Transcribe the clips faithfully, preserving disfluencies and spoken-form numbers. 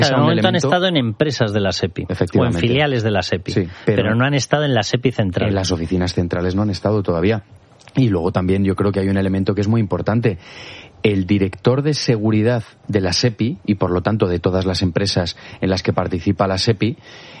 Claro, de momento elemento... han estado en empresas de la SEPI o en filiales de la SEPI, sí, pero, pero no han estado en la SEPI central. En las oficinas centrales no han estado todavía. Y luego también yo creo que hay un elemento que es muy importante. El director de seguridad de la SEPI, y por lo tanto de todas las empresas en las que participa la SEPI,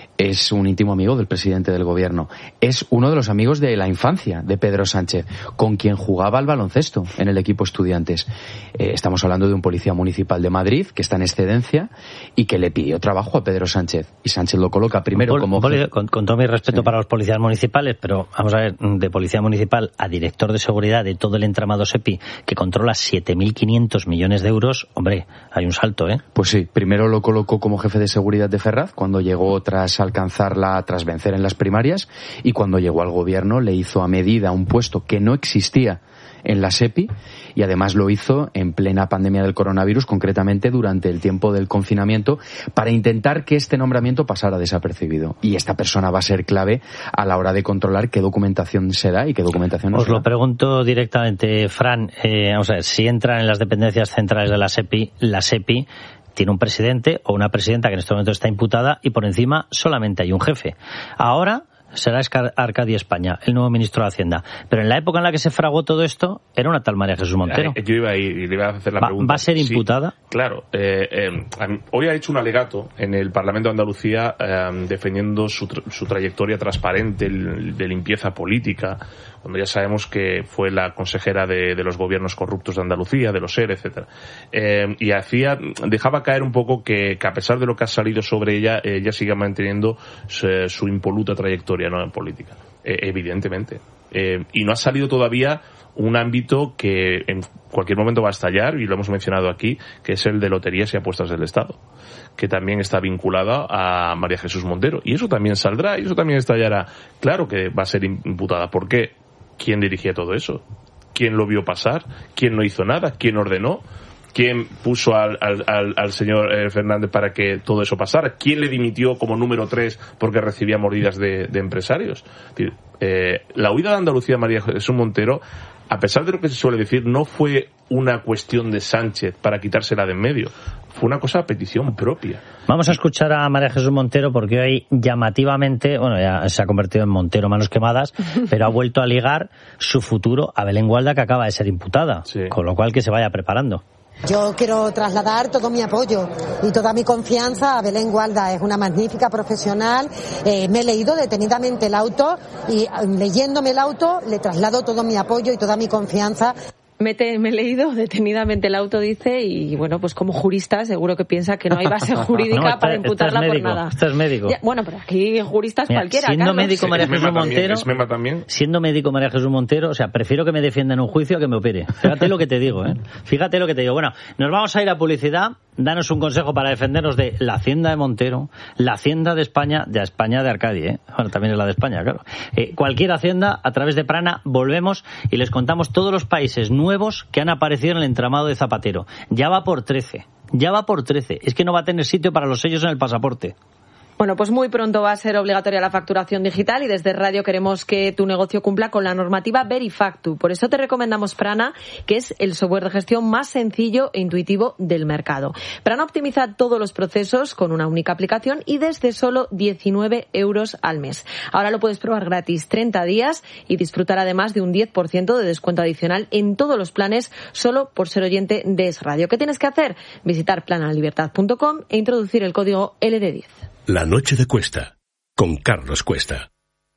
es un íntimo amigo del presidente del gobierno. Es uno de los amigos de la infancia de Pedro Sánchez, con quien jugaba al baloncesto en el equipo Estudiantes. Eh, estamos hablando de un policía municipal de Madrid que está en excedencia y que le pidió trabajo a Pedro Sánchez. Y Sánchez lo coloca primero Pol, como... Poli, con, con todo mi respeto sí. para los policías municipales, pero vamos a ver, de policía municipal a director de seguridad de todo el entramado SEPI, que controla siete mil quinientos millones de euros, hombre, hay un salto, ¿eh? Pues sí, primero lo colocó como jefe de seguridad de Ferraz, cuando llegó tras alcanzarla, tras vencer en las primarias, y cuando llegó al gobierno le hizo a medida un puesto que no existía en la SEPI, y además lo hizo en plena pandemia del coronavirus, concretamente durante el tiempo del confinamiento, para intentar que este nombramiento pasara desapercibido. Y esta persona va a ser clave a la hora de controlar qué documentación se da y qué documentación no Os se da. Os lo pregunto directamente, Fran, eh, vamos a ver, si entran en las dependencias centrales de la SEPI, la SEPI tiene un presidente o una presidenta que en este momento está imputada y por encima solamente hay un jefe. Ahora será Arcadio España, el nuevo ministro de Hacienda. Pero en la época en la que se fraguó todo esto, era una tal María Jesús Montero. Yo iba a ir y le iba a hacer la ¿Va, pregunta. ¿Va a ser imputada? Sí, claro. Eh, eh, hoy ha hecho un alegato en el Parlamento de Andalucía eh, defendiendo su, tra- su trayectoria transparente de limpieza política, cuando ya sabemos que fue la consejera de, de los gobiernos corruptos de Andalucía, de los S E R, etcétera. Eh, y hacía, dejaba caer un poco que, que a pesar de lo que ha salido sobre ella, eh, ella sigue manteniendo su, su impoluta trayectoria, ¿no?, en política. Eh, evidentemente. Eh, y no ha salido todavía un ámbito que en cualquier momento va a estallar, y lo hemos mencionado aquí, que es el de loterías y apuestas del Estado, que también está vinculada a María Jesús Montero. Y eso también saldrá, y eso también estallará. Claro que va a ser imputada. ¿Por qué? ¿Quién dirigía todo eso? ¿Quién lo vio pasar? ¿Quién no hizo nada? ¿Quién ordenó? ¿Quién puso al, al, al, al señor eh, Fernández para que todo eso pasara? ¿Quién le dimitió como número tres porque recibía mordidas de, de empresarios? Es decir, eh, la huida de Andalucía de María Jesús Montero, a pesar de lo que se suele decir, no fue una cuestión de Sánchez para quitársela de en medio. Fue una cosa a petición propia. Vamos a escuchar a María Jesús Montero, porque hoy llamativamente, bueno, ya se ha convertido en Montero manos quemadas, pero ha vuelto a ligar su futuro a Belén Gualda, que acaba de ser imputada. Sí. Con lo cual que se vaya preparando. Yo quiero trasladar todo mi apoyo y toda mi confianza a Belén Gualda. Es una magnífica profesional. Eh, me he leído detenidamente el auto y leyéndome el auto le traslado todo mi apoyo y toda mi confianza. Me, te, me he leído detenidamente el auto, dice, y bueno, pues como jurista seguro que piensa que no hay base jurídica no, está, para imputarla médico, por nada. Estás médico. Ya, bueno, pero aquí juristas Mira, cualquiera, siendo Carlos. médico María sí, Jesús Montero, también, también. siendo médico María Jesús Montero, o sea, prefiero que me defienda en un juicio a que me opere. Fíjate lo que te digo, ¿eh? Fíjate lo que te digo. Bueno, nos vamos a ir a publicidad. Danos un consejo para defendernos de la Hacienda de Montero, la Hacienda de España, de España de Arcadia, ¿eh? Bueno, también es la de España, claro. Eh, cualquier Hacienda, a través de Prana, volvemos y les contamos todos los países nuevos que han aparecido en el entramado de Zapatero. Ya va por trece, ya va por trece. Es que no va a tener sitio para los sellos en el pasaporte. Bueno, pues muy pronto va a ser obligatoria la facturación digital y desde Radio queremos que tu negocio cumpla con la normativa Verifactu. Por eso te recomendamos Prana, que es el software de gestión más sencillo e intuitivo del mercado. Prana optimiza todos los procesos con una única aplicación y desde solo diecinueve euros al mes. Ahora lo puedes probar gratis treinta días y disfrutar además de un diez por ciento de descuento adicional en todos los planes solo por ser oyente de Es Radio. ¿Qué tienes que hacer? Visitar planalibertad punto com e introducir el código L D diez. La noche de Cuesta, con Carlos Cuesta.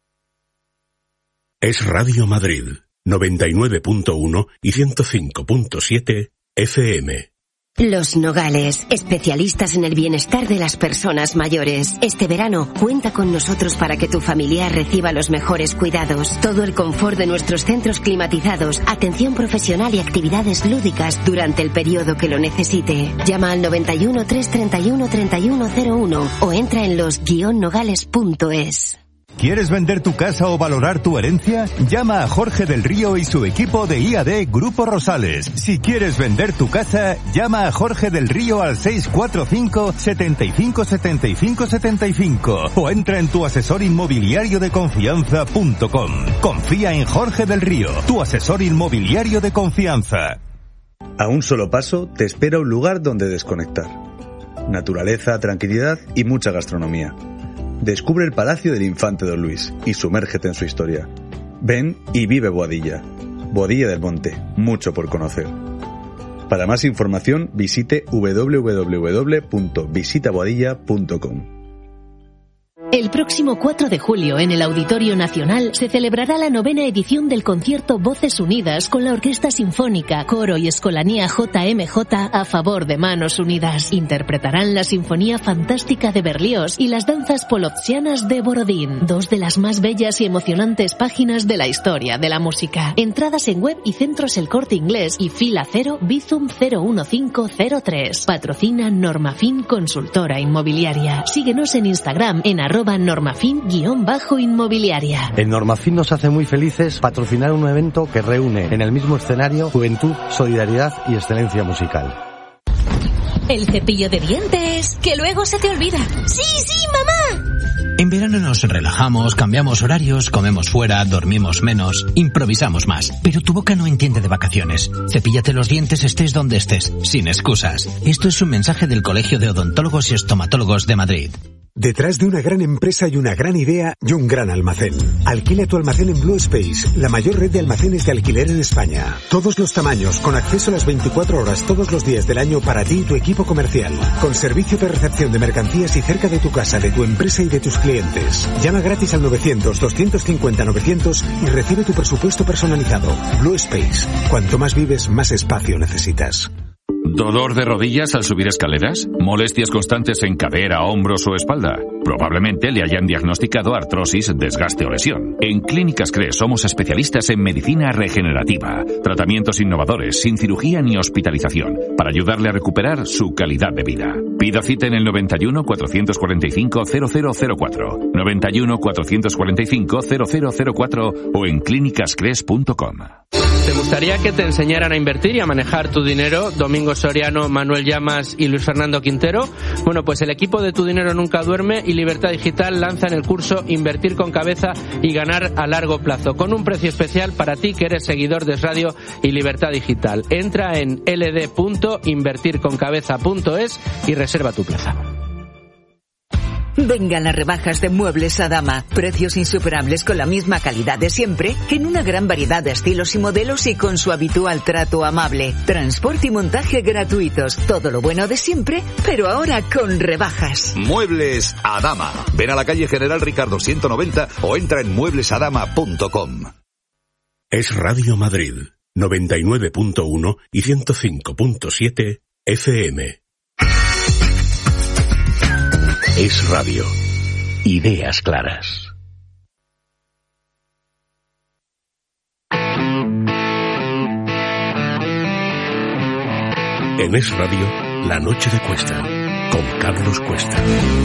Es Radio Madrid, noventa y nueve punto uno y ciento cinco punto siete F M. Los Nogales, especialistas en el bienestar de las personas mayores. Este verano, cuenta con nosotros para que tu familiar reciba los mejores cuidados. Todo el confort de nuestros centros climatizados, atención profesional y actividades lúdicas durante el periodo que lo necesite. Llama al noventa y uno, trescientos treinta y uno, treinta y uno cero uno o entra en los guion nogales punto es. ¿Quieres vender tu casa o valorar tu herencia? Llama a Jorge del Río y su equipo de I A D Grupo Rosales. Si quieres vender tu casa, llama a Jorge del Río al seis cuatro cinco, setenta y cinco, setenta y cinco, setenta y cinco o entra en tu asesor inmobiliario de confianza punto com. Confía en Jorge del Río, tu asesor inmobiliario de confianza. A un solo paso te espera un lugar donde desconectar. naturaleza, tranquilidad y mucha gastronomía. Descubre el Palacio del Infante Don Luis y sumérgete en su historia. Ven y vive Boadilla. Boadilla del Monte, mucho por conocer. Para más información visite doble u doble u doble u punto visita boadilla punto com. El próximo cuatro de julio, en el Auditorio Nacional, se celebrará la novena edición del concierto Voces Unidas con la Orquesta Sinfónica, Coro y Escolanía J M J a favor de Manos Unidas. Interpretarán la Sinfonía Fantástica de Berlioz y las danzas polozzianas de Borodín, dos de las más bellas y emocionantes páginas de la historia de la música. Entradas en web y centros El Corte Inglés y Fila Cero Bizum cero uno cinco cero tres. Patrocina Normafin Consultora Inmobiliaria. Síguenos en Instagram en arroba normafin-inmobiliaria. En Normafin nos hace muy felices patrocinar un evento que reúne en el mismo escenario juventud, solidaridad y excelencia musical. El cepillo de dientes, que luego se te olvida. ¡Sí, sí, mamá! En verano nos relajamos, cambiamos horarios, comemos fuera, dormimos menos, improvisamos más. Pero tu boca no entiende de vacaciones. Cepíllate los dientes estés donde estés, sin excusas. Esto es un mensaje del Colegio de Odontólogos y Estomatólogos de Madrid. Detrás de una gran empresa y una gran idea y un gran almacén. Alquila tu almacén en Blue Space, la mayor red de almacenes de alquiler en España. Todos los tamaños, con acceso a las veinticuatro horas todos los días del año para ti y tu equipo comercial. Con servicio de recepción de mercancías y cerca de tu casa, de tu empresa y de tus clientes. Llama gratis al novecientos, doscientos cincuenta, novecientos y recibe tu presupuesto personalizado. Blue Space. Cuanto más vives, más espacio necesitas. ¿Dolor de rodillas al subir escaleras? ¿Molestias constantes en cadera, hombros o espalda? Probablemente le hayan diagnosticado artrosis, desgaste o lesión. En Clínicas Cres somos especialistas en medicina regenerativa, tratamientos innovadores, sin cirugía ni hospitalización, para ayudarle a recuperar su calidad de vida. Pida cita en el noventa y uno, cuatrocientos cuarenta y cinco, cero cero cero cuatro, noventa y uno, cuatrocientos cuarenta y cinco, cero cero cero cuatro o en clínicas cres punto com. ¿Te gustaría que te enseñaran a invertir y a manejar tu dinero? Domingo Soriano, Manuel Llamas y Luis Fernando Quintero. Bueno, pues el equipo de Tu Dinero Nunca Duerme y Libertad Digital lanzan el curso Invertir con Cabeza y Ganar a Largo Plazo, con un precio especial para ti que eres seguidor de Radio y Libertad Digital. Entra en l d punto invertir con cabeza punto es y reserva tu plaza. Venga las rebajas de Muebles Adama. Precios insuperables con la misma calidad de siempre, en una gran variedad de estilos y modelos y con su habitual trato amable. Transporte y montaje gratuitos. Todo lo bueno de siempre, pero ahora con rebajas. Muebles Adama. Ven a la calle General Ricardo ciento noventa o entra en muebles adama punto com. Es Radio Madrid, noventa y nueve punto uno y ciento cinco punto siete F M. Es radio. Ideas claras. En Es Radio, La Noche de Cuesta, con Carlos Cuesta.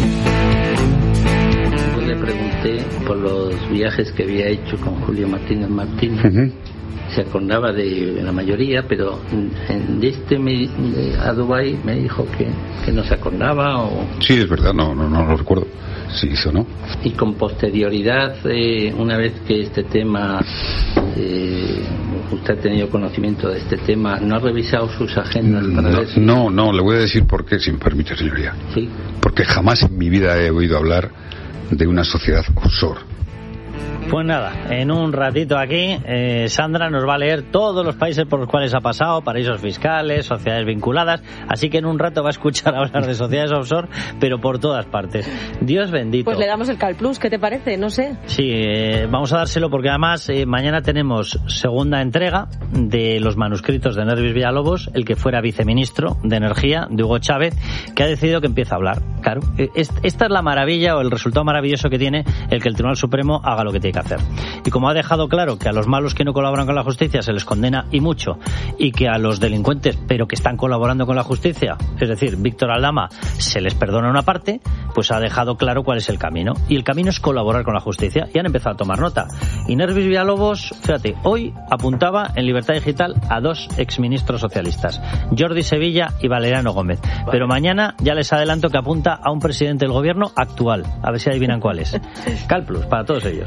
Yo le pregunté por los viajes que había hecho con Julio Martínez Martínez. Uh-huh. Se acordaba de la mayoría, pero en este me, a Dubái me dijo que, que no se acordaba. O... Sí, es verdad, no, no, no lo recuerdo si hizo o no. Y con posterioridad, eh, una vez que este tema, eh, usted ha tenido conocimiento de este tema, ¿no ha revisado sus agendas para no, ver si... No, no, le voy a decir por qué, si me permite, señoría. Sí. Porque jamás en mi vida he oído hablar de una sociedad offshore. Pues nada, en un ratito aquí, eh, Sandra nos va a leer todos los países por los cuales ha pasado, paraísos fiscales, sociedades vinculadas, así que en un rato va a escuchar hablar de sociedades offshore, pero por todas partes. Dios bendito. Pues le damos el Cal Plus, ¿qué te parece? No sé. Sí, eh, vamos a dárselo porque además eh, mañana tenemos segunda entrega de los manuscritos de Nervis Villalobos, el que fuera viceministro de Energía, de Hugo Chávez, que ha decidido que empieza a hablar. Claro, esta es la maravilla o el resultado maravilloso que tiene el que el Tribunal Supremo haga lo que tiene que hacer. Y como ha dejado claro que a los malos que no colaboran con la justicia se les condena y mucho, y que a los delincuentes pero que están colaborando con la justicia, es decir, Víctor Aldama, se les perdona una parte, pues ha dejado claro cuál es el camino. Y el camino es colaborar con la justicia. Y han empezado a tomar nota. Y Nervis Villalobos, fíjate, hoy apuntaba en Libertad Digital a dos exministros socialistas, Jordi Sevilla y Valeriano Gómez. Vale. Pero mañana ya les adelanto que apunta a un presidente del gobierno actual. A ver si adivinan cuál es. Cal Plus para todos ellos. Venga,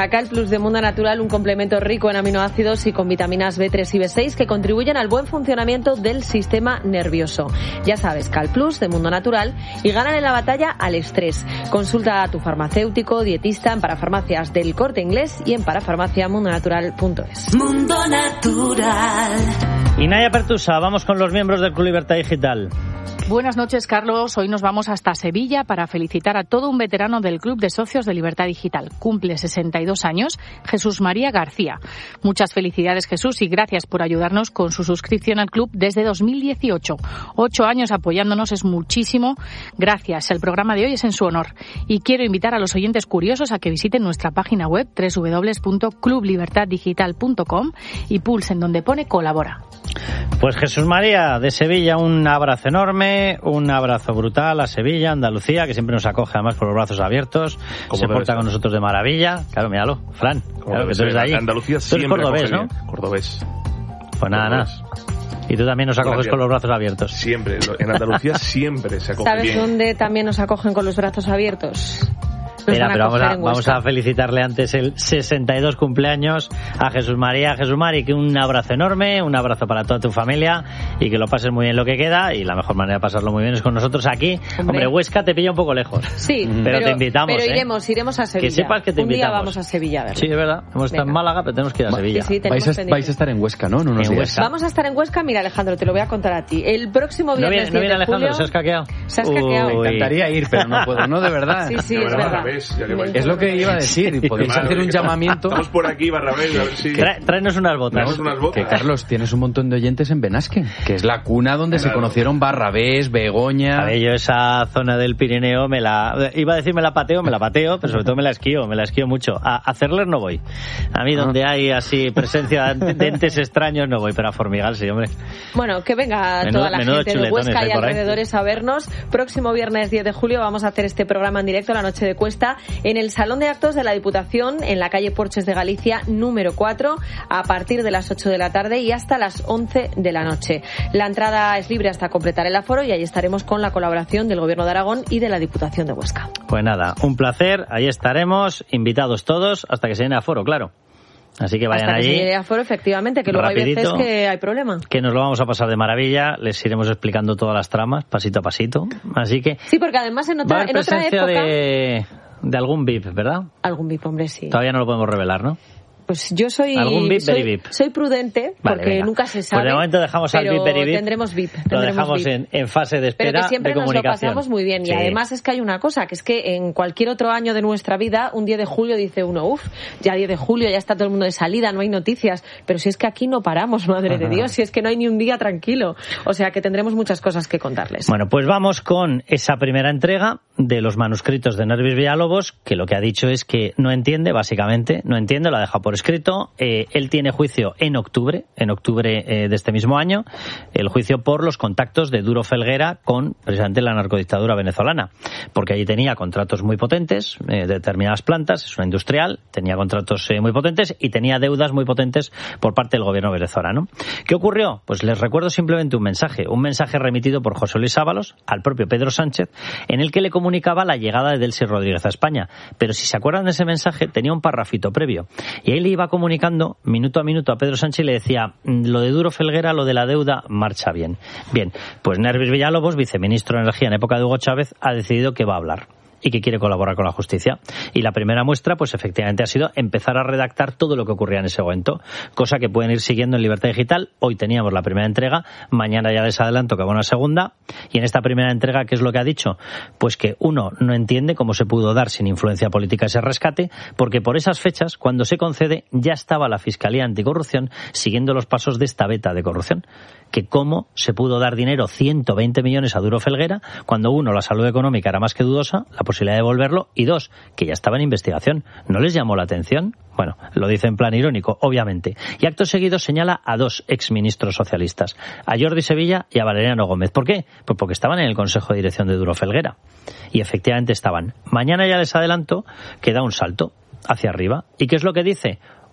Venga, Cal Plus de Mundo Natural, un complemento rico en aminoácidos y con vitaminas B tres y B seis que contribuyen al buen funcionamiento del sistema nervioso. Ya sabes, Cal Plus de Mundo Natural y ganan en la batalla al estrés. Consulta a tu farmacéutico, dietista en Parafarmacias del Corte Inglés y en parafarmacia mundo natural punto es. Mundo Natural. Y Naya Pertusa, vamos con los miembros del Club Libertad Digital. Buenas noches, Carlos. Hoy nos vamos hasta Sevilla para felicitar a todo un veterano del Club de Socios de Libertad Digital. Cumple sesenta y dos años, Jesús María García. Muchas felicidades, Jesús, y gracias por ayudarnos con su suscripción al club desde dos mil dieciocho. Ocho años apoyándonos es muchísimo. Gracias. El programa de hoy es en su honor. Y quiero invitar a los oyentes curiosos a que visiten nuestra página web doble u doble u doble u punto club libertad digital punto com y pulsen donde pone colabora. Pues Jesús María, de Sevilla, un abrazo enorme, un abrazo brutal a Sevilla, Andalucía, que siempre nos acoge además por los brazos abiertos, se porta con nosotros de maravilla. Claro, míralo, Fran, claro que tú eres de ahí. Andalucía tú eres cordobés, ¿no? Cordobés. Pues nada, nada. Y tú también nos acoges con los brazos abiertos. Siempre, en Andalucía siempre se acoge ¿Sabes bien. dónde también nos acogen con los brazos abiertos? Espera, pero vamos a, vamos a felicitarle antes el sesenta y dos cumpleaños a Jesús María. Jesús María, que un abrazo enorme, un abrazo para toda tu familia y que lo pases muy bien lo que queda, y la mejor manera de pasarlo muy bien es con nosotros aquí. Hombre, Hombre Huesca te pilla un poco lejos. Sí, pero, pero te invitamos. Pero ¿eh? iremos, iremos a Sevilla. Que sepas que te un invitamos. día vamos a Sevilla a verlo. Sí, es verdad. Hemos estado en Málaga, pero tenemos que ir a Sevilla. Sí, sí, vais, a, vais a estar en Huesca, ¿no? En unos en días. Huesca. Vamos a estar en Huesca. Mira, Alejandro, te lo voy a contar a ti. El próximo viernes no viene, no viene diez de Alejandro, julio, ¿se has caqueado? Se has caqueado. Me encantaría ir, pero no puedo, no, de verdad. Sí, sí, no, es no, verdad. Vez, es lo que iba a decir. Podéis Claro, hacer un llamamiento. Estamos por aquí, Barrabés, a ver si... Trae, tráenos unas botas. Tráenos unas botas. Que, Carlos, tienes un montón de oyentes en Benasque, que es la cuna donde claro. se conocieron Barrabés, Begoña... A ver, yo esa zona del Pirineo me la... Iba a decir me la pateo, me la pateo, pero sobre todo me la esquío, me la esquío mucho. A, a Cerler no voy. A mí donde ah. hay así presencia de entes extraños no voy, pero a Formigal sí, hombre. Bueno, que venga menudo, toda la gente de Huesca y alrededores a vernos. Próximo viernes diez de julio vamos a hacer este programa en directo, La Noche de Cuesta, en el Salón de Actos de la Diputación, en la calle Porches de Galicia, número cuatro, a partir de las ocho de la tarde y hasta las once de la noche. La entrada es libre hasta completar el aforo y ahí estaremos con la colaboración del Gobierno de Aragón y de la Diputación de Huesca. Pues nada, un placer, ahí estaremos, invitados todos, hasta que se llene aforo, claro. Así que vayan hasta que allí. Se llene aforo, efectivamente, que luego rapidito, hay veces que hay problema. Que nos lo vamos a pasar de maravilla, les iremos explicando todas las tramas, pasito a pasito. Así que... Sí, porque además en otra, va a haber en otra presencia época... de... de algún V I P, ¿verdad? Algún V I P, hombre, sí. Todavía no lo podemos revelar, ¿no? Pues yo soy ¿Algún V I P, soy, very V I P? soy prudente, vale, porque venga. nunca se sabe. Pues de momento dejamos al V I P, very V I P. Tendremos V I P. Lo Tendremos dejamos V I P. en, en fase de espera, pero que siempre de nos lo comunicación. pasamos muy bien. Sí. Y además es que hay una cosa, que es que en cualquier otro año de nuestra vida, un diez de julio dice uno, uff, ya diez de julio, ya está todo el mundo de salida, no hay noticias. Pero si es que aquí no paramos, madre Ajá. de Dios, si es que no hay ni un día tranquilo. O sea que tendremos muchas cosas que contarles. Bueno, pues vamos con esa primera entrega de los manuscritos de Nervis Villalobos, que lo que ha dicho es que no entiende, básicamente, no entiende, lo ha dejado por escrito. Eh, él tiene juicio en octubre, en octubre eh, de este mismo año, el juicio por los contactos de Duro Felguera con precisamente la narcodictadura venezolana, porque allí tenía contratos muy potentes eh, de determinadas plantas, es una industrial, tenía contratos eh, muy potentes y tenía deudas muy potentes por parte del gobierno venezolano. ¿Qué ocurrió? Pues les recuerdo simplemente un mensaje, un mensaje remitido por José Luis Ábalos al propio Pedro Sánchez, en el que le comunicaba la llegada de Delcy Rodríguez a España. Pero si se acuerdan de ese mensaje, tenía un parrafito previo, y ahí le iba comunicando minuto a minuto a Pedro Sánchez y le decía, lo de Duro Felguera, lo de la deuda, marcha bien. Bien, pues Nervis Villalobos, viceministro de Energía en época de Hugo Chávez, ha decidido que va a hablar y que quiere colaborar con la justicia. Y la primera muestra, pues efectivamente ha sido empezar a redactar todo lo que ocurría en ese momento, cosa que pueden ir siguiendo en Libertad Digital. Hoy teníamos la primera entrega, mañana ya les adelanto que va una segunda, y en esta primera entrega, ¿qué es lo que ha dicho? Pues que uno no entiende cómo se pudo dar sin influencia política ese rescate, porque por esas fechas, cuando se concede, ya estaba la Fiscalía Anticorrupción siguiendo los pasos de esta beta de corrupción. Que cómo se pudo dar dinero, ciento veinte millones a Duro Felguera, cuando uno, la salud económica era más que dudosa, la posibilidad de devolverlo, y dos, que ya estaba en investigación. ¿No les llamó la atención? Bueno, lo dice en plan irónico, obviamente. Y acto seguido señala a dos exministros socialistas, a Jordi Sevilla y a Valeriano Gómez. ¿Por qué? Pues porque estaban en el Consejo de Dirección de Duro Felguera. Y efectivamente estaban. Mañana ya les adelanto que da un salto hacia arriba. ¿Y qué es lo que dice?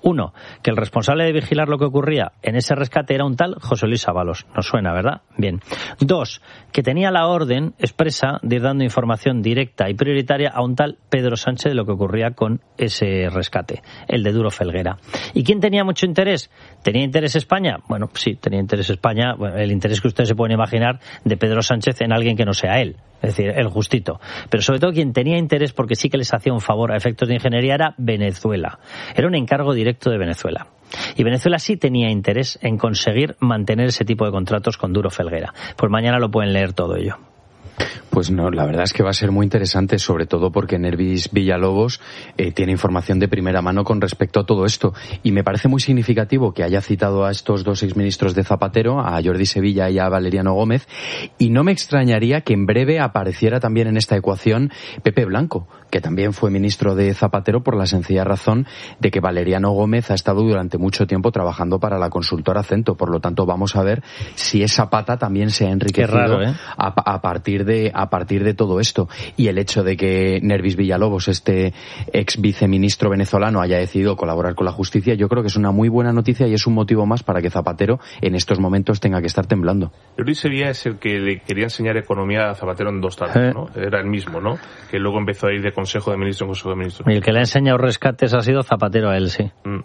Uno, que el responsable de vigilar lo que ocurría en ese rescate era un tal José Luis Ábalos. Nos suena, ¿verdad? Bien. Dos, que tenía la orden expresa de ir dando información directa y prioritaria a un tal Pedro Sánchez de lo que ocurría con ese rescate, el de Duro Felguera. ¿Y quién tenía mucho interés? ¿Tenía interés España? Bueno, sí, tenía interés España. Bueno, el interés que ustedes se pueden imaginar de Pedro Sánchez en alguien que no sea él. Es decir, el justito. Pero sobre todo quien tenía interés, porque sí que les hacía un favor a efectos de ingeniería, era Venezuela. Era un encargo directo de Venezuela. Y Venezuela sí tenía interés en conseguir mantener ese tipo de contratos con Duro Felguera. Pues mañana lo pueden leer todo ello. Pues no, la verdad es que va a ser muy interesante, sobre todo porque Nervis Villalobos eh, tiene información de primera mano con respecto a todo esto. Y me parece muy significativo que haya citado a estos dos exministros de Zapatero, a Jordi Sevilla y a Valeriano Gómez, y no me extrañaría que en breve apareciera también en esta ecuación Pepe Blanco, que también fue ministro de Zapatero, por la sencilla razón de que Valeriano Gómez ha estado durante mucho tiempo trabajando para la consultora Acento. Por lo tanto, vamos a ver si esa pata también se ha enriquecido. Qué raro, ¿eh? a, a partir de a partir de todo esto. Y el hecho de que Nervis Villalobos, este ex viceministro venezolano, haya decidido colaborar con la justicia, yo creo que es una muy buena noticia y es un motivo más para que Zapatero en estos momentos tenga que estar temblando. Jordi Sevilla es el que le quería enseñar economía a Zapatero en dos tardes, ¿no? Era el mismo, ¿no? Que luego empezó a ir de consejo de ministro en consejo de ministros. Y el que le ha enseñado rescates ha sido Zapatero a él, sí. Mm.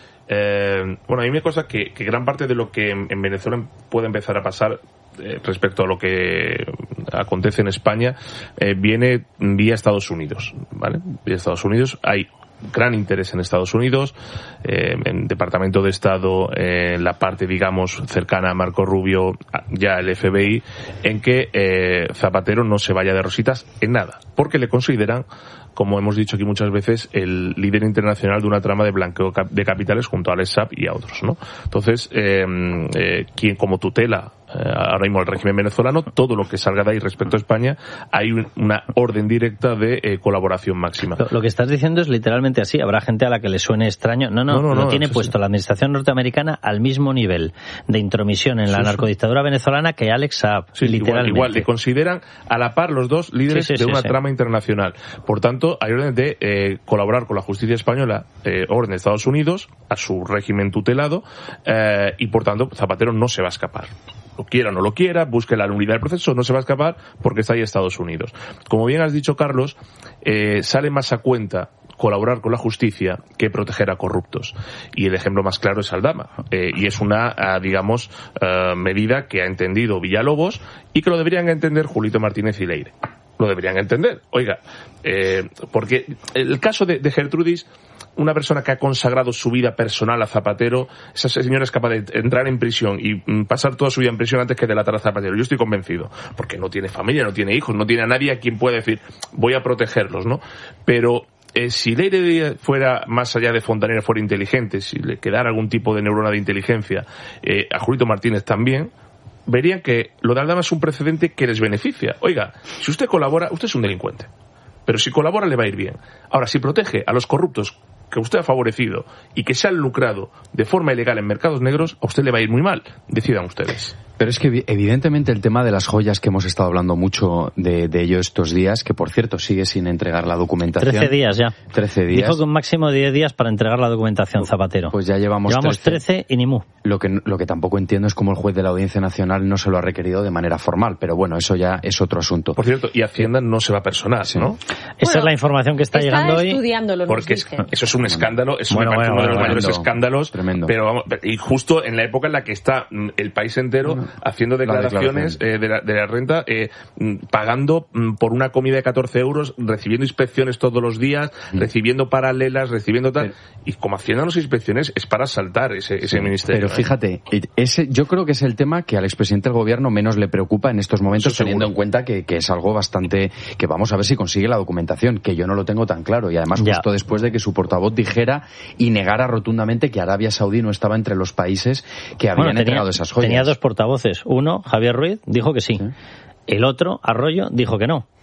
Eh, bueno, a mí me cosa que, que gran parte de lo que en, en Venezuela puede empezar a pasar eh, respecto a lo que acontece en España eh, viene vía Estados Unidos, ¿vale? Vía Estados Unidos hay gran interés en Estados Unidos, eh, en Departamento de Estado, eh, en la parte, digamos, cercana a Marco Rubio, ya el F B I, en que eh, Zapatero no se vaya de rositas en nada, porque le consideran, como hemos dicho aquí muchas veces, el líder internacional de una trama de blanqueo de capitales junto a Alex Saab y a otros, ¿no? Entonces, eh, eh, quien como tutela eh, ahora mismo el régimen venezolano, todo lo que salga de ahí respecto a España, hay un, una orden directa de eh, colaboración máxima. Lo, lo que estás diciendo es literalmente así. Habrá gente a la que le suene extraño. No, no, no, no, no tiene no, puesto sí. la administración norteamericana al mismo nivel de intromisión en la sí, narcodictadura sí. venezolana que Alex Saab, sí, literalmente. Igual, igual, le consideran a la par los dos líderes sí, sí, de sí, una sí. trama internacional. Por tanto, hay orden de eh, colaborar con la justicia española, eh, orden de Estados Unidos, a su régimen tutelado, eh, y por tanto Zapatero no se va a escapar. Lo quiera o no lo quiera, busque la nulidad del proceso, no se va a escapar porque está ahí Estados Unidos. Como bien has dicho, Carlos, eh, sale más a cuenta colaborar con la justicia que proteger a corruptos. Y el ejemplo más claro es Aldama. Eh, y es una, digamos, uh, medida que ha entendido Villalobos y que lo deberían entender Julito Martínez y Leire. Lo deberían entender. Oiga, eh, porque el caso de, de Gertrudis, una persona que ha consagrado su vida personal a Zapatero, esa señora es capaz de entrar en prisión y pasar toda su vida en prisión antes que delatar a Zapatero. Yo estoy convencido, porque no tiene familia, no tiene hijos, no tiene a nadie a quien pueda decir voy a protegerlos, ¿no? Pero eh, si Leire fuera más allá de Fontanera, fuera inteligente, si le quedara algún tipo de neurona de inteligencia, eh, a Julito Martínez también, verían que lo de Aldama es un precedente que les beneficia. Oiga, si usted colabora, usted es un delincuente, pero si colabora le va a ir bien. Ahora, si protege a los corruptos que usted ha favorecido y que se han lucrado de forma ilegal en mercados negros, a usted le va a ir muy mal. Decidan ustedes. Pero es que evidentemente el tema de las joyas, que hemos estado hablando mucho de, de ello estos días, que por cierto sigue sin entregar la documentación. Trece días ya. Trece días. Dijo que un máximo de diez días para entregar la documentación, Zapatero. Pues ya llevamos, llevamos trece y ni mu. Lo que, lo que tampoco entiendo es cómo el juez de la Audiencia Nacional no se lo ha requerido de manera formal, pero bueno, eso ya es otro asunto. Por cierto, y Hacienda no se va a personar, sí. ¿no? Esa bueno, es la información que está, está llegando hoy. Estudiándolo, porque es, eso es un escándalo, es bueno, bueno, uno de los bueno, mayores tremendo, escándalos, tremendo. Pero vamos, y justo en la época en la que está el país entero bueno, haciendo declaraciones eh, de, la, de la renta, eh, pagando por una comida de catorce euros, recibiendo inspecciones todos los días, mm. recibiendo paralelas, recibiendo tal, pero, y como Hacienda no se inspecciones es para saltar ese, ese sí, ministerio. Pero fíjate, ¿eh? ese, yo creo que es el tema que al expresidente del gobierno menos le preocupa en estos momentos, teniendo en cuenta que, que es algo bastante, que vamos a ver si consigue la documentación, que yo no lo tengo tan claro, y además ya. justo después de que su portavoz dijera y negara rotundamente que Arabia Saudí no estaba entre los países que habían bueno, entregado tenía, esas joyas. Tenía dos portavoces. Uno, Javier Ruiz, dijo que sí. ¿Sí? El otro, Arroyo, dijo que no.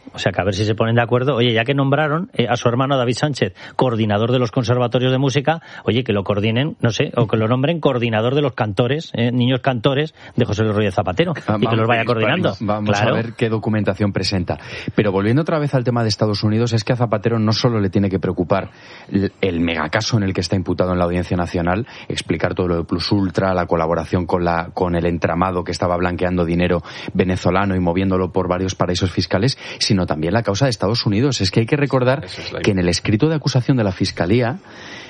O sea, que a ver si se ponen de acuerdo. Oye, ya que nombraron eh, a su hermano David Sánchez coordinador de los conservatorios de música, oye, que lo coordinen, no sé, o que lo nombren coordinador de los cantores, eh, niños cantores de José Luis Rodríguez Zapatero, vamos, y que los vaya coordinando. Vamos claro. a ver qué documentación presenta. Pero volviendo otra vez al tema de Estados Unidos, es que a Zapatero no solo le tiene que preocupar el, el megacaso en el que está imputado en la Audiencia Nacional, explicar todo lo de Plus Ultra, la colaboración con, la, con el entramado que estaba blanqueando dinero venezolano y moviéndolo por varios paraísos fiscales, sino también la causa de Estados Unidos. Es que hay que recordar que en el escrito de acusación de la Fiscalía,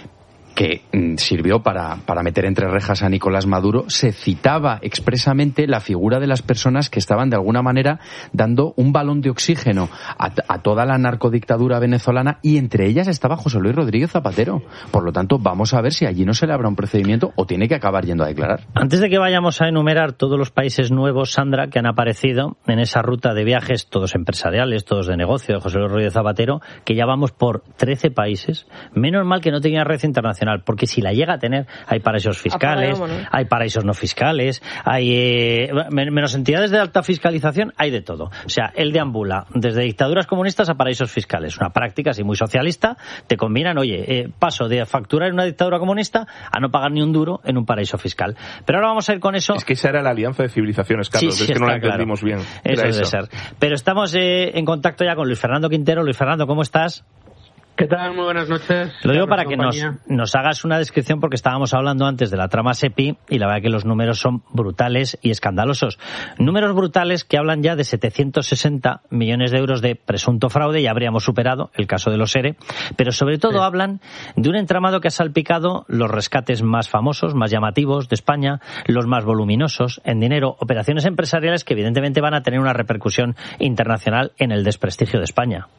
que mm, sirvió para, para meter entre rejas a Nicolás Maduro, se citaba expresamente la figura de las personas que estaban de alguna manera dando un balón de oxígeno a, a toda la narcodictadura venezolana, y entre ellas estaba José Luis Rodríguez Zapatero. Por lo tanto, vamos a ver si allí no se le habrá un procedimiento o tiene que acabar yendo a declarar. Antes de que vayamos a enumerar todos los países nuevos, Sandra, que han aparecido en esa ruta de viajes, todos empresariales, todos de negocio, de José Luis Rodríguez Zapatero, que ya vamos por trece países. Menos mal que no tenía red internacional, porque si la llega a tener, hay paraísos fiscales, hay paraísos no fiscales, hay eh, menos entidades de alta fiscalización, hay de todo. O sea, él deambula desde dictaduras comunistas a paraísos fiscales. Una práctica así muy socialista. Te combinan, oye, eh, paso de facturar en una dictadura comunista a no pagar ni un duro en un paraíso fiscal. Pero ahora vamos a ir con eso. Es que esa era la alianza de civilizaciones, Carlos. Sí, sí, es que no la claro. entendimos bien. Eso debe ser. Pero estamos eh, en contacto ya con Luis Fernando Quintero. Luis Fernando, ¿cómo estás? ¿Qué tal? Muy buenas noches. Lo digo para que nos, nos hagas una descripción, porque estábamos hablando antes de la trama SEPI y la verdad que los números son brutales y escandalosos. Números brutales que hablan ya de setecientos sesenta millones de euros de presunto fraude, ya habríamos superado el caso de los ERE, pero sobre todo sí. hablan de un entramado que ha salpicado los rescates más famosos, más llamativos de España, los más voluminosos en dinero, operaciones empresariales que evidentemente van a tener una repercusión internacional en el desprestigio de España.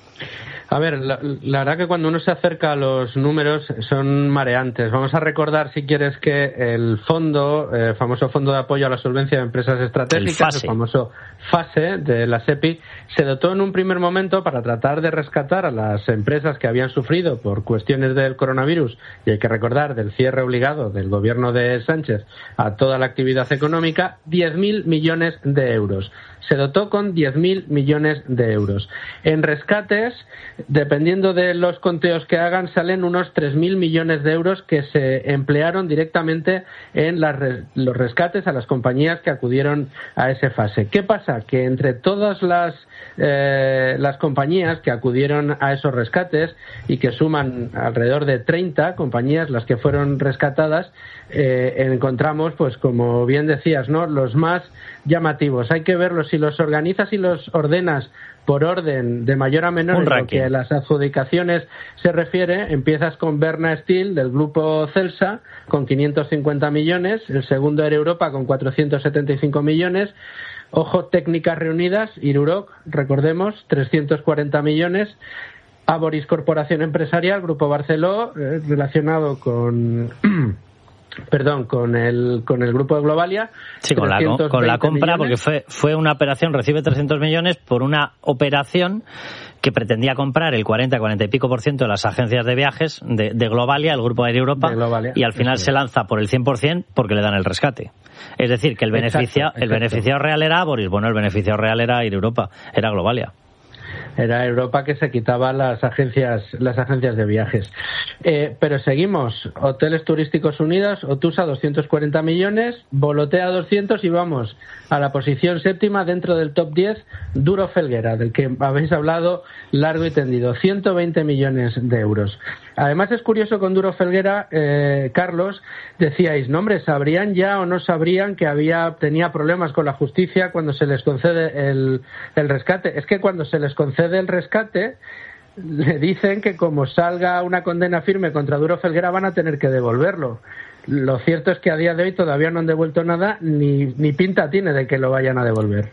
A ver, la, la verdad que cuando uno se acerca a los números son mareantes. Vamos a recordar, si quieres, que el fondo, el eh, famoso Fondo de Apoyo a la Solvencia de Empresas Estratégicas, el, el famoso FASE de la SEPI, se dotó en un primer momento para tratar de rescatar a las empresas que habían sufrido por cuestiones del coronavirus, y hay que recordar del cierre obligado del gobierno de Sánchez a toda la actividad económica, diez mil millones de euros. Se dotó con diez mil millones de euros. En rescates, dependiendo de los conteos que hagan, salen unos tres mil millones de euros que se emplearon directamente en las, los rescates a las compañías que acudieron a ese fase. ¿Qué pasa? Que entre todas las, eh, las compañías que acudieron a esos rescates, y que suman alrededor de treinta compañías las que fueron rescatadas, eh, encontramos, pues como bien decías, ¿no?, los más llamativos. Hay que verlos, si los organizas y los ordenas por orden de mayor a menor en lo que a las adjudicaciones se refiere. Empiezas con Berna Steel del grupo Celsa con quinientos cincuenta millones, el segundo era Europa con cuatrocientos setenta y cinco millones, ojo, Técnicas Reunidas, Iruroc, recordemos, trescientos cuarenta millones, Aboris Corporación Empresarial, Grupo Barceló, eh, relacionado con perdón, con el con el grupo de Globalia. Sí, con la, con la compra, millones. Porque fue fue una operación, recibe trescientos millones por una operación que pretendía comprar el cuarenta, cuarenta y pico por ciento de las agencias de viajes de, de Globalia, el grupo Air Europa, Globalia, y al final se lanza por el cien por ciento porque le dan el rescate. Es decir, que el beneficio, exacto, el beneficiado real era Aboris, bueno, el beneficiado real era Air Europa, era Globalia. Era Europa que se quitaba las agencias las agencias de viajes. Eh, pero seguimos. Hoteles Turísticos Unidos, Otusa, doscientos cuarenta millones, Volotea doscientos, y vamos a la posición séptima dentro del top diez, Duro Felguera, del que habéis hablado largo y tendido, ciento veinte millones de euros. Además es curioso con Duro Felguera, eh, Carlos, decíais, no hombre, ¿sabrían ya o no sabrían que había tenía problemas con la justicia cuando se les concede el, el rescate? Es que cuando se les concede el rescate, le dicen que como salga una condena firme contra Duro Felguera van a tener que devolverlo. Lo cierto es que a día de hoy todavía no han devuelto nada, ni, ni pinta tiene de que lo vayan a devolver.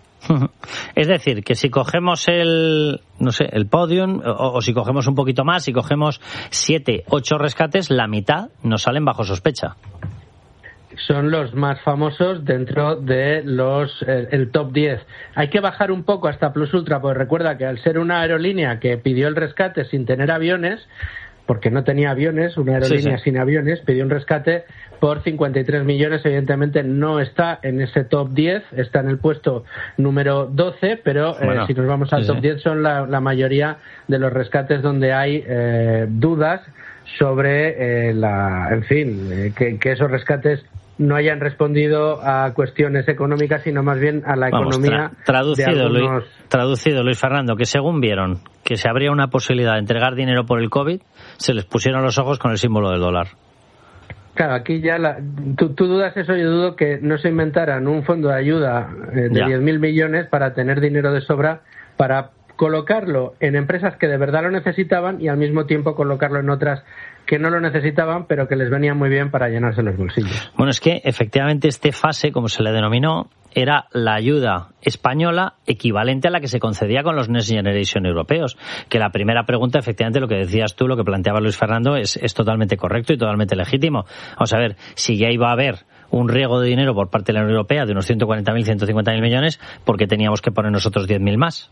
Es decir, que si cogemos el, no sé, el podium, o, o si cogemos un poquito más, si cogemos siete, ocho rescates, la mitad nos salen bajo sospecha. Son los más famosos dentro de los el, el top diez. Hay que bajar un poco hasta Plus Ultra, porque recuerda que al ser una aerolínea que pidió el rescate sin tener aviones, porque no tenía aviones, una aerolínea sí, sí. sin aviones, pidió un rescate por cincuenta y tres millones. Evidentemente no está en ese top diez, está en el puesto número doce, pero bueno, eh, si nos vamos al sí, top sí. diez son la, la mayoría de los rescates donde hay eh, dudas sobre, eh, la, en fin, eh, que, que esos rescates no hayan respondido a cuestiones económicas, sino más bien a la Vamos, economía tra- traducido, de algunos... Luis, traducido, Luis Fernando, que según vieron que se abría una posibilidad de entregar dinero por el COVID, se les pusieron los ojos con el símbolo del dólar. Claro, aquí ya la, tú, tú dudas eso, yo dudo que no se inventaran un fondo de ayuda eh, de diez mil millones para tener dinero de sobra para colocarlo en empresas que de verdad lo necesitaban y al mismo tiempo colocarlo en otras que no lo necesitaban, pero que les venía muy bien para llenarse los bolsillos. Bueno, es que efectivamente este FASE, como se le denominó, era la ayuda española equivalente a la que se concedía con los Next Generation europeos. Que la primera pregunta, efectivamente, lo que decías tú, lo que planteaba Luis Fernando, es, es totalmente correcto y totalmente legítimo. Vamos a ver, si ya iba a haber un riego de dinero por parte de la Unión Europea de unos ciento cuarenta mil, ciento cincuenta mil millones, ¿por qué teníamos que poner nosotros diez mil más?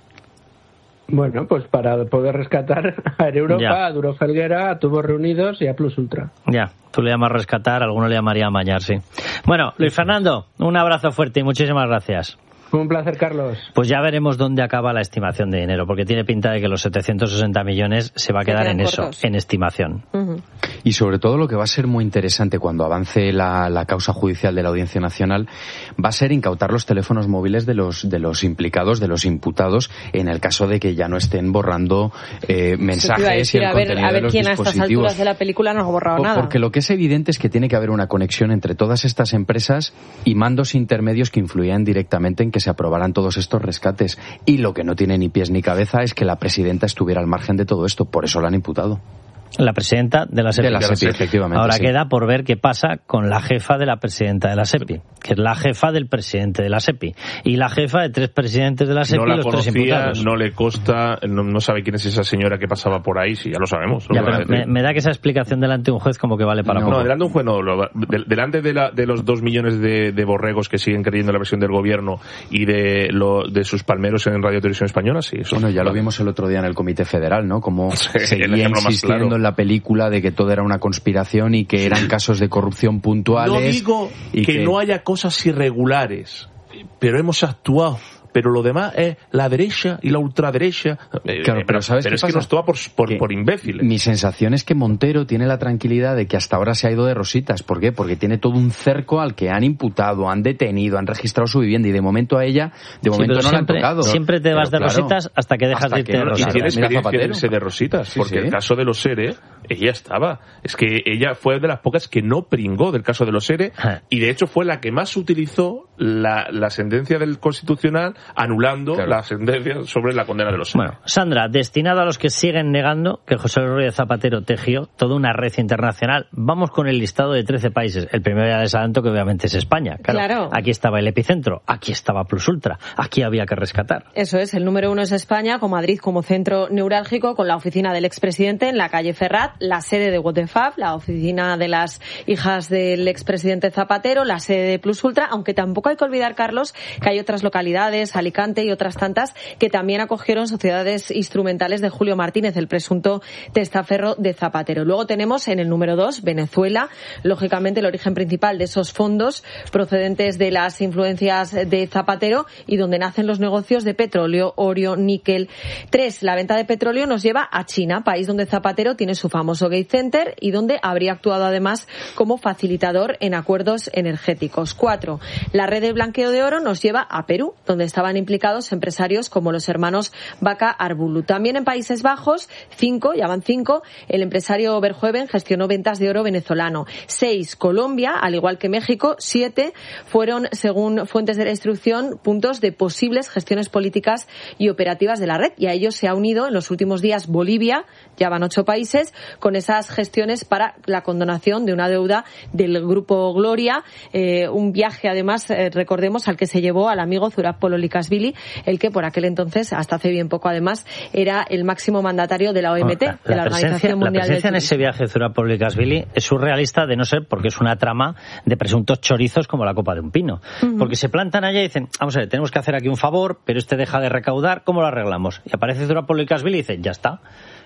Bueno, pues para poder rescatar a Europa, ya. a Duro Felguera, a Tubos Reunidos y a Plus Ultra. Ya, tú le llamas rescatar, alguno le llamaría amañar, sí. Bueno, Luis Fernando, un abrazo fuerte y muchísimas gracias. Un placer, Carlos. Pues ya veremos dónde acaba la estimación de dinero, porque tiene pinta de que los setecientos sesenta millones se va a quedar en cortos. Eso, en estimación. Uh-huh. Y sobre todo lo que va a ser muy interesante cuando avance la, la causa judicial de la Audiencia Nacional va a ser incautar los teléfonos móviles de los de los implicados, de los imputados, en el caso de que ya no estén borrando eh, mensajes y el a contenido ver, a ver de los quién dispositivos. A estas alturas de la película no ha borrado o, nada. Porque lo que es evidente es que tiene que haber una conexión entre todas estas empresas y mandos intermedios que influían directamente en que se aprobaran todos estos rescates. Y lo que no tiene ni pies ni cabeza es que la presidenta estuviera al margen de todo esto. Por eso la han imputado. La presidenta de la SEPI. De la SEPI, efectivamente. Ahora sí. queda por ver qué pasa con la jefa de la presidenta de la SEPI, que es la jefa del presidente de la SEPI y la jefa de tres presidentes de la SEPI no y la los conocía, tres imputados. No le consta, no, no sabe quién es esa señora que pasaba por ahí, sí, ya lo sabemos. Ya, pero me, me da que esa explicación delante de un juez como que vale para no, poco. No, delante de un juez no. Lo, de, delante de, la, de los dos millones de, de borregos que siguen creyendo en la versión del gobierno y de, lo, de sus palmeros en Radio Televisión Española, sí. Eso bueno, ya claro. lo vimos el otro día en el Comité Federal, ¿no? Como sí, seguía insistiendo claro. en la película de que todo era una conspiración y que eran casos de corrupción puntuales. No digo y que, que no haya cosas irregulares, pero hemos actuado. Pero lo demás es la derecha y la ultraderecha. Claro, pero ¿sabes pero qué es pasa? que nos toma por, por, por imbéciles. Mi sensación es que Montero tiene la tranquilidad de que hasta ahora se ha ido de rositas. ¿Por qué? Porque tiene todo un cerco al que han imputado, han detenido, han registrado su vivienda y de momento a ella, de sí, momento no siempre, la han tocado. Siempre te vas pero, de rositas claro, hasta que dejas hasta de irte que de no, rositas. Y tiene experiencia Zapatero. de irse de rositas, sí, porque sí. el caso de los ERE, ella estaba. Es que ella fue de las pocas que no pringó del caso de los ERE y de hecho fue la que más utilizó la, la sentencia del Constitucional anulando claro. la sentencia sobre la condena de los ERE. Bueno, Sandra, destinado a los que siguen negando que José Rodríguez Zapatero tejió toda una red internacional, vamos con el listado de trece países. El primero ya les adelanto que obviamente es España. Claro, claro. Aquí estaba el epicentro, aquí estaba Plus Ultra, aquí había que rescatar. Eso es, el número uno es España, con Madrid como centro neurálgico, con la oficina del expresidente en la calle Ferrat, la sede de What the Fab, la oficina de las hijas del expresidente Zapatero, la sede de Plus Ultra, aunque tampoco hay que olvidar, Carlos, que hay otras localidades, Alicante y otras tantas, que también acogieron sociedades instrumentales de Julio Martínez, el presunto testaferro de Zapatero. Luego tenemos en el número dos, Venezuela, lógicamente el origen principal de esos fondos procedentes de las influencias de Zapatero y donde nacen los negocios de petróleo, oro, níquel. Tres, la venta de petróleo nos lleva a China, país donde Zapatero tiene su famoso Gate Center y donde habría actuado además como facilitador en acuerdos energéticos. Cuatro, la red de blanqueo de oro nos lleva a Perú, donde estaban implicados empresarios como los hermanos Vaca Arbulu. También en Países Bajos, cinco, ya van cinco, el empresario Verhoeven gestionó ventas de oro venezolano. Seis, Colombia, al igual que México. Siete, fueron, según fuentes de la instrucción, puntos de posibles gestiones políticas y operativas de la red. Y a ellos se ha unido en los últimos días Bolivia, ya van ocho países, con esas gestiones para la condonación de una deuda del Grupo Gloria. Eh, un viaje, además, eh, recordemos, al que se llevó al amigo Zurab Pololikashvili, el que por aquel entonces, hasta hace bien poco además, era el máximo mandatario de la O M T, la, de la, la Organización Mundial del Turismo. La presencia en ese viaje de Zurab Pololikashvili es surrealista, de no ser porque es una trama de presuntos chorizos como la copa de un pino. Uh-huh. Porque se plantan allá y dicen, vamos a ver, tenemos que hacer aquí un favor, pero este deja de recaudar, ¿cómo lo arreglamos? Y aparece Zurab Pololikashvili y dice, ya está.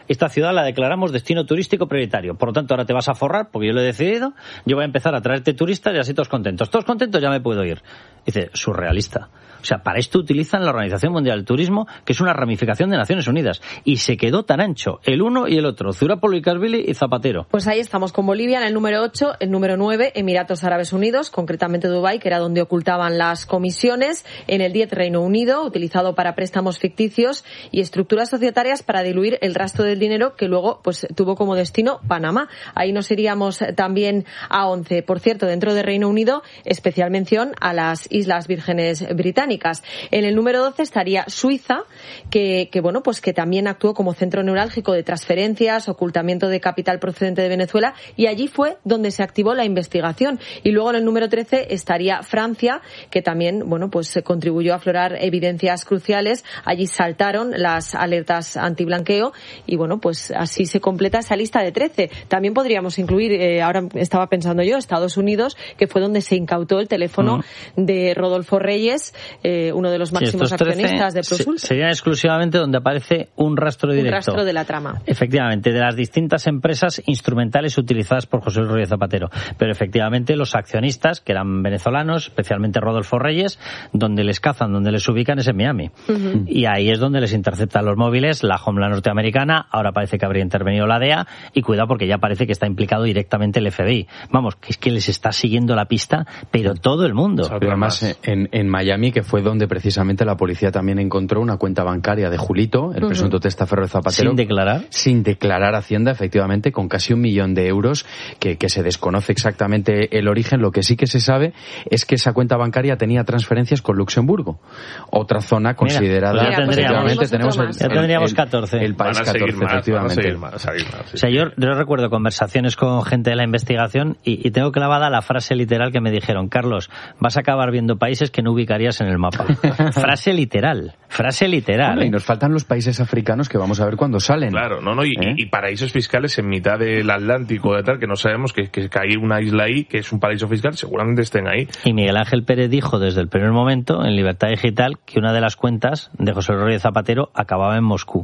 esta ciudad la declaramos destino turístico prioritario. Por lo tanto, ahora te vas a forrar, porque yo lo he decidido, yo voy a empezar a traerte turistas y así todos contentos. Todos contentos, ya me puedo ir. Dice, surrealista. O sea, para esto utilizan la Organización Mundial del Turismo, que es una ramificación de Naciones Unidas. Y se quedó tan ancho, el uno y el otro, Zurapolo y Casvili y Zapatero. Pues ahí estamos con Bolivia en el número ocho, el número nueve, Emiratos Árabes Unidos, concretamente Dubái, que era donde ocultaban las comisiones, en el diez, Reino Unido, utilizado para préstamos ficticios y estructuras societarias para diluir el rastro del dinero que luego pues tuvo como destino Panamá. Ahí nos iríamos también a once. Por cierto, dentro de Reino Unido, especial mención a las Islas Vírgenes Británicas. En el número doce estaría Suiza, que, que bueno, pues que también actuó como centro neurálgico de transferencias, ocultamiento de capital procedente de Venezuela, y allí fue donde se activó la investigación. Y luego en el número trece estaría Francia, que también, bueno, pues contribuyó a aflorar evidencias cruciales. Allí saltaron las alertas antiblanqueo y bueno, pues así se completa esa lista de trece. También podríamos incluir, eh, ahora estaba pensando yo, Estados Unidos, que fue donde se incautó el teléfono mm. de Rodolfo Reyes, eh, uno de los máximos sí, accionistas de Prosulta. Sería exclusivamente donde aparece un rastro directo. Un rastro de la trama. Efectivamente, de las distintas empresas instrumentales utilizadas por José Luis Rodríguez Zapatero. Pero efectivamente los accionistas, que eran venezolanos, especialmente Rodolfo Reyes, donde les cazan, donde les ubican es en Miami. Uh-huh. Y ahí es donde les interceptan los móviles, la Homeland norteamericana, ahora parece que habría intervenido la D E A, y cuidado porque ya parece que está implicado directamente el F B I. Vamos, que es que les está siguiendo la pista, pero todo el mundo. Pero además en, en Miami, que fue donde precisamente la policía también encontró una cuenta bancaria de Julito, el uh-huh. presunto testaferro de Zapatero. Sin declarar. Sin declarar Hacienda, efectivamente, con casi un millón de euros, que, que se desconoce exactamente el origen. Lo que sí que se sabe es que esa cuenta bancaria tenía transferencias con Luxemburgo, otra zona considerada. Mira, pues ya tendríamos, pues tenemos el, ya tendríamos el, catorce. El, el país catorce, más, efectivamente. Más, más, sí. O sea, yo, yo recuerdo conversaciones con gente de la investigación y, y tengo clavada la frase literal que me dijeron: Carlos, vas a acabar viendo países que no ubicarías en el mapa. Frase literal, frase literal. Bueno, y nos faltan los países africanos que vamos a ver cuándo salen. Claro, no, no, y, ¿Eh? y, y paraísos fiscales en mitad del Atlántico de tal, que no sabemos que, que, que hay una isla ahí que es un paraíso fiscal, seguramente estén ahí. Y Miguel Ángel Pérez dijo desde el primer momento en Libertad Digital que una de las cuentas de José Luis Rodríguez Zapatero acababa en Moscú.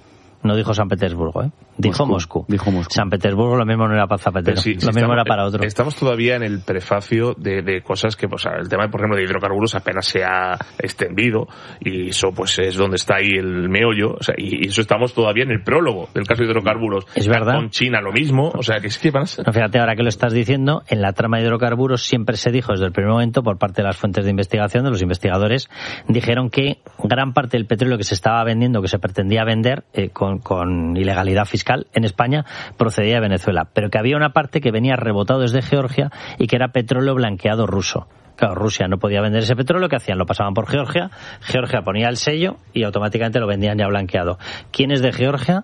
No dijo San Petersburgo, ¿eh? Dijo Moscú. Moscú. Dijo Moscú. San Petersburgo lo mismo no era para Zapatero, sí, sí, lo mismo estamos, era para otro. Estamos todavía en el prefacio de, de cosas que, o sea, el tema, por ejemplo, de hidrocarburos apenas se ha extendido y eso, pues, es donde está ahí el meollo, o sea, y, y eso estamos todavía en el prólogo del caso de hidrocarburos. Es verdad. Con China lo mismo, o sea, que es que van a ser... No, fíjate, ahora que lo estás diciendo, en la trama de hidrocarburos siempre se dijo desde el primer momento por parte de las fuentes de investigación, de los investigadores, dijeron que gran parte del petróleo que se estaba vendiendo, que se pretendía vender eh, con, con ilegalidad fiscal en España, procedía de Venezuela, pero que había una parte que venía rebotado desde Georgia y que era petróleo blanqueado ruso. Claro, Rusia no podía vender ese petróleo, ¿qué hacían? Lo pasaban por Georgia, Georgia ponía el sello y automáticamente lo vendían ya blanqueado. ¿Quién es de Georgia?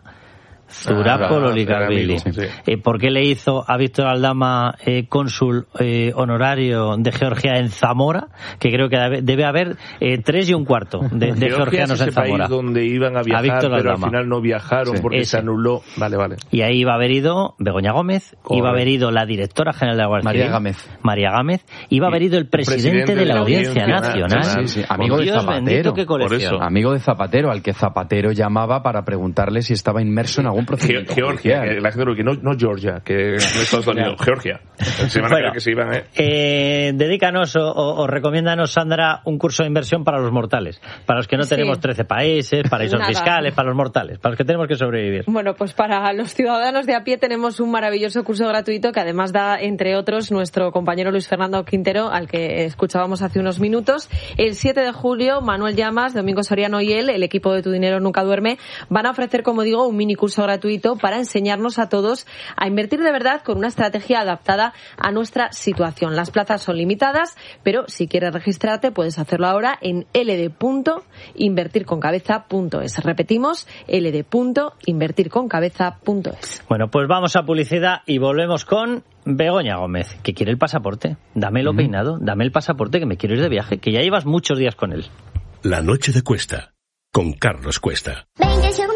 Zurapolo y Casvili. Sí. Eh, ¿Por qué le hizo a Víctor Aldama eh, cónsul eh, honorario de Georgia en Zamora? Que creo que debe haber eh, tres y un cuarto de, de georgianos es en Zamora. País donde iban a viajar, a pero Aldama. Al final no viajaron sí. porque Ese. se anuló. Vale, vale. Y ahí iba a haber ido Begoña Gómez, Correcto. Iba a haber ido la directora general de la Guardia María Civil, Gámez. María Gámez, iba a haber ido el presidente, presidente de la Audiencia Nacional. Nacional. Sí, sí. Amigo de Dios Zapatero. Bendito, qué colección. Amigo de Zapatero, al que Zapatero llamaba para preguntarle si estaba inmerso en algún procedimiento. Georgia. Que la gente que no, no Georgia, que no Estados Unidos, Georgia. Se van a bueno, que se iban, ¿eh? Eh, dedícanos o, o, o recomiéndanos, Sandra, un curso de inversión para los mortales. Para los que no sí. tenemos trece países, paraísos Nada. fiscales, para los mortales, para los que tenemos que sobrevivir. Bueno, pues para los ciudadanos de a pie tenemos un maravilloso curso gratuito que además da, entre otros, nuestro compañero Luis Fernando Quintero, al que escuchábamos hace unos minutos. El siete de julio, Manuel Llamas, Domingo Soriano y él, el equipo de Tu Dinero Nunca Duerme, van a ofrecer, como digo, un mini curso gratuito para enseñarnos a todos a invertir de verdad con una estrategia adaptada a nuestra situación. Las plazas son limitadas, pero si quieres registrarte puedes hacerlo ahora en l d punto invertir con cabeza punto es. Repetimos, l d punto invertir con cabeza punto es. Bueno, pues vamos a publicidad y volvemos con Begoña Gómez, que quiere el pasaporte. Dámelo mm. peinado, dame el pasaporte, que me quiero ir de viaje, que ya llevas muchos días con él. La noche de Cuesta, con Carlos Cuesta.